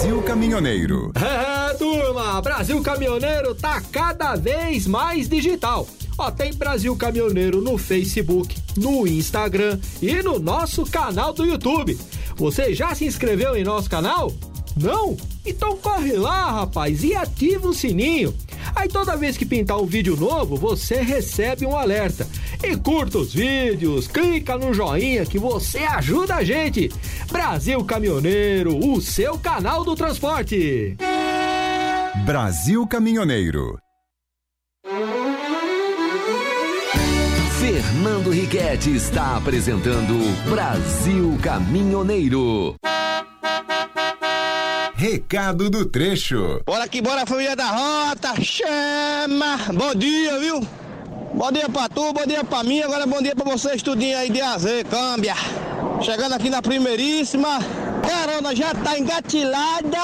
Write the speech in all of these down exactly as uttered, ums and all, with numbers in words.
Brasil Caminhoneiro. É, turma, Brasil Caminhoneiro tá cada vez mais digital. Ó, tem Brasil Caminhoneiro no Facebook, no Instagram e no nosso canal do YouTube. Você já se inscreveu em nosso canal? Não? Então corre lá, rapaz, e ativa o sininho. Aí toda vez que pintar um vídeo novo, você recebe um alerta. E curta os vídeos, clica no joinha que você ajuda a gente. Brasil Caminhoneiro, o seu canal do transporte. Brasil Caminhoneiro. Fernando Riquetti está apresentando Brasil Caminhoneiro. Recado do trecho. Bora que bora, família da Rota, chama! Bom dia, viu? Bom dia pra tu, bom dia pra mim, agora bom dia pra vocês tudinho aí de A Z, câmbia. Chegando aqui na primeiríssima, carona já tá engatilhada,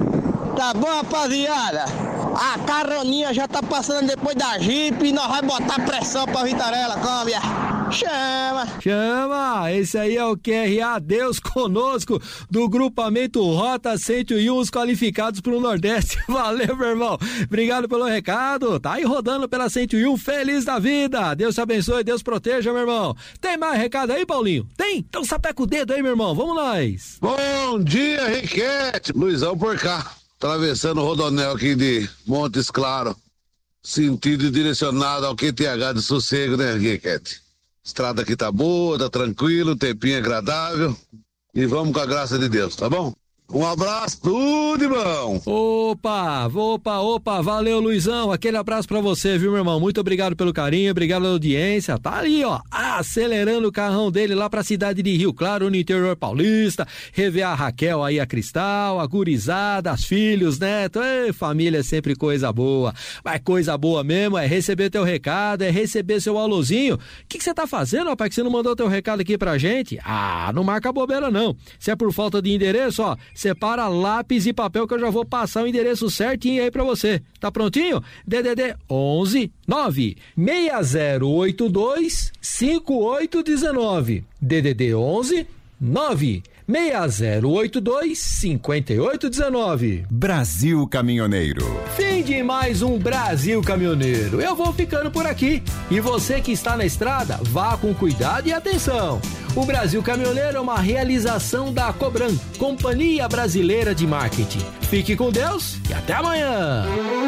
tá bom, rapaziada? A caroninha já tá passando depois da Jeep e nós vai botar pressão pra Vitarella, câmbia. Chama! Chama! Esse aí é o Q R A Deus Conosco, do grupamento Rota cento e um, os qualificados pro Nordeste. Valeu, meu irmão! Obrigado pelo recado. Tá aí rodando pela cento e um, feliz da vida. Deus te abençoe, Deus proteja, meu irmão. Tem mais recado aí, Paulinho? Tem? Então sapeca o dedo aí, meu irmão. Vamos nós! Bom dia, Riquete! Luizão por cá, atravessando o rodonel aqui de Montes Claros, sentido direcionado ao Q T H de Sossego, né, Riquete? Estrada aqui tá boa, tá tranquilo, tempinho agradável e vamos com a graça de Deus, tá bom? Um abraço, tudo de bom! Opa, opa, opa, valeu, Luizão, aquele abraço pra você, viu, meu irmão? Muito obrigado pelo carinho, obrigado pela audiência, tá ali, ó, acelerando o carrão dele lá pra cidade de Rio Claro, no interior paulista, rever a Raquel aí, a Cristal, a gurizada, as filhos, neto, ei, família é sempre coisa boa, mas coisa boa mesmo é receber teu recado, é receber seu alôzinho. O que que você tá fazendo, rapaz, que você não mandou teu recado aqui pra gente? Ah, não marca bobeira não, se é por falta de endereço, ó, separa lápis e papel que eu já vou passar o endereço certinho aí pra você. Tá prontinho? D D D onze nove seis zero oito dois cinco oito um nove. D D D onze nove seis zero oito dois cinco oito um nove. Brasil Caminhoneiro. Fim de mais um Brasil Caminhoneiro. Eu vou ficando por aqui. E você que está na estrada, vá com cuidado e atenção. O Brasil Caminhoneiro é uma realização da Cobran, Companhia Brasileira de Marketing. Fique com Deus e até amanhã.